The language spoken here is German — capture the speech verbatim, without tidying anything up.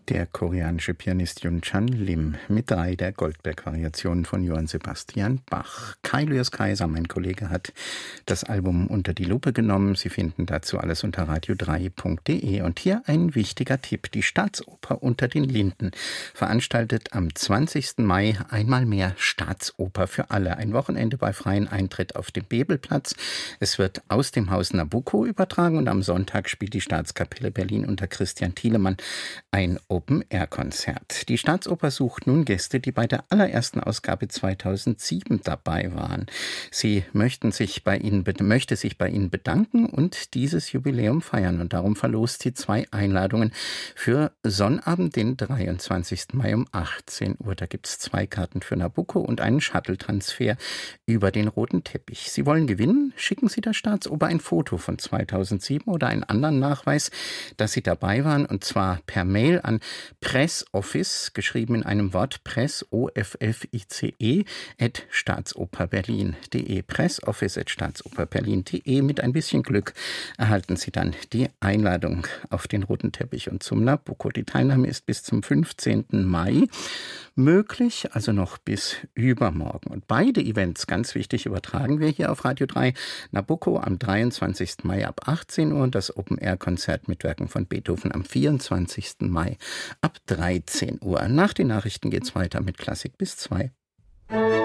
Der koreanische Pianist Yoon Chan Lim mit drei der Goldberg-Variationen von Johann Sebastian Bach. Kai Lüers Kaiser, mein Kollege, hat das Album unter die Lupe genommen. Sie finden dazu alles unter radio drei punkt de. Und hier ein wichtiger Tipp. Die Staatsoper Unter den Linden veranstaltet am zwanzigsten Mai einmal mehr Staatsoper für alle. Ein Wochenende bei freiem Eintritt auf dem Bebelplatz. Es wird aus dem Haus Nabucco übertragen und am Sonntag spielt die Staatskapelle Berlin unter Christian Thielemann ein Open-Air-Konzert. Die Staatsoper sucht nun Gäste, die bei der allerersten Ausgabe zweitausendsieben dabei waren. Sie möchten sich bei Ihnen, möchte sich bei Ihnen bedanken und dieses Jubiläum feiern. Und darum verlost sie zwei Einladungen für Sonnabend, den dreiundzwanzigsten Mai um achtzehn Uhr. Da gibt es zwei Karten für Nabucco und einen Shuttle-Transfer über den roten Teppich. Sie wollen gewinnen? Schicken Sie der Staatsoper ein Foto von zweitausendsieben oder einen anderen Nachweis, dass Sie dabei waren, und zwar per Mail an Pressoffice, geschrieben in einem Wort, Press, O F F I C E, at staatsoperberlin punkt de, Pressoffice at staatsoperberlin punkt de. Mit ein bisschen Glück erhalten Sie dann die Einladung auf den roten Teppich und zum Nabucco. Die Teilnahme ist bis zum fünfzehnten Mai möglich, also noch bis übermorgen. Und beide Events, ganz wichtig, übertragen wir hier auf Radio drei. Nabucco am dreiundzwanzigsten Mai ab achtzehn Uhr und das Open-Air-Konzert mit Werken von Beethoven am vierundzwanzigsten Mai ab dreizehn Uhr. Nach den Nachrichten geht's weiter mit Klassik bis zwei.